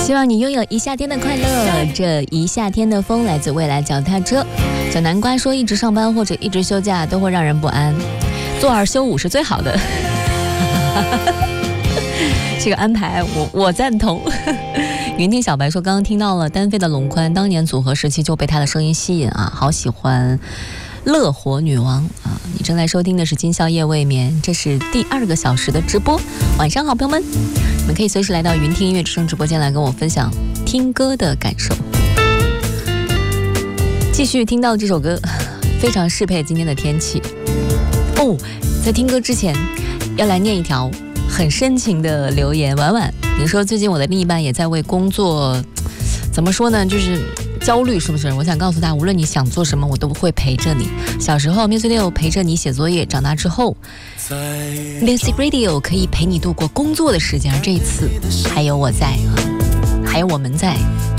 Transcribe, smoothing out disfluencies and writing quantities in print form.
希望你拥有一夏天的快乐。这一夏天的风来自未来脚踏车。小南瓜说，一直上班或者一直休假都会让人不安，做2休5是最好的。这个安排我赞同。云听小白说，刚刚听到了单飞的龙宽，当年组合时期就被他的声音吸引啊，好喜欢乐活女王啊！你正在收听的是今宵夜未眠，这是第2个小时的直播。晚上好，朋友们，你们可以随时来到云听音乐之声直播间来跟我分享听歌的感受。继续听到这首歌，非常适配今天的天气哦。在听歌之前，要来念一条很深情的留言。婉婉，你说最近我的另一半也在为工作，怎么说呢，就是焦虑，是不是？我想告诉他，无论你想做什么，我都会陪着你。小时候 Music Radio 陪着你写作业，长大之后 Music Radio 可以陪你度过工作的时间。而这一次还有我在，还有我们在。